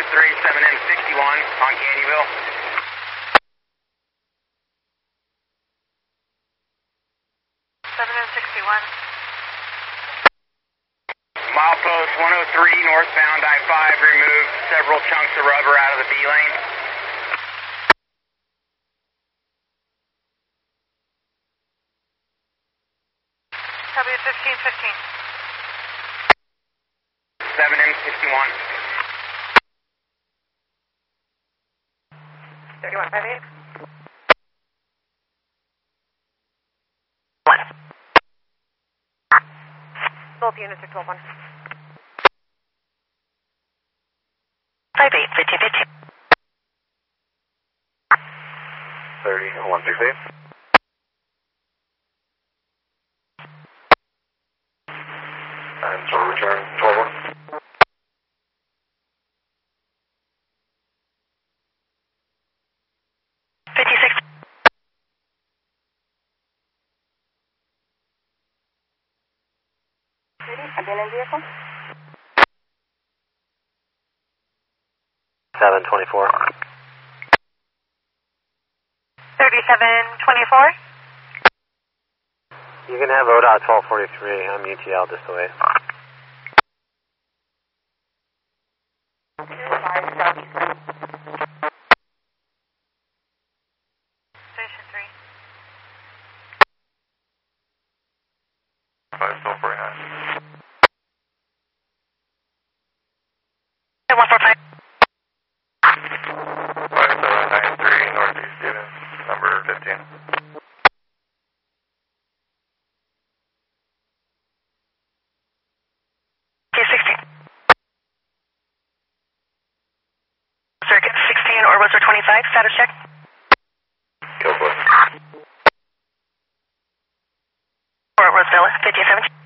7M61 on Candyville. 7M61. Milepost 103 northbound I-5 removed several chunks of rubber out of the B lane. Copy 1515. 7M61. 3158. 1. Both units are 12-1. 58, 15, 15. 30, 168. And so return 12-1. 56. Abandoned vehicle? 724. 3724. You can have ODOT 1243. I'm UTL this way. Station 3. 549. 145. 5793 Northeast Stevens, number 15. K16. Circuit 16 or was there 25? Status check. Killboy. Or Roseville 57.